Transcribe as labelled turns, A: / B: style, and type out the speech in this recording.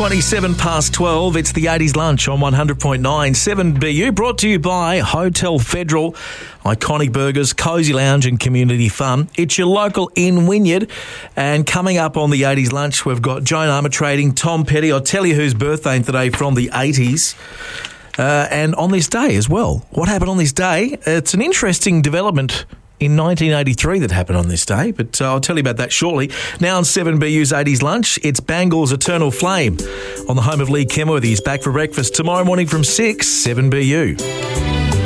A: 27 past 12, it's the 80s lunch on 100.9 7BU, brought to you by Hotel Federal, iconic burgers, cosy lounge and community fun. It's your local in Wynyard, and coming up on the 80s lunch, we've got Joan Armatrading, Tom Petty. I'll tell you who's birthday today from the 80s. And on this day as well. What happened on this day? It's an interesting development in 1983 that happened on this day, but I'll tell you about that shortly. Now on 7BU's 80s lunch, it's Bangles' Eternal Flame on the home of Lee Kenworthy. He's back for breakfast tomorrow morning from 6, 7BU.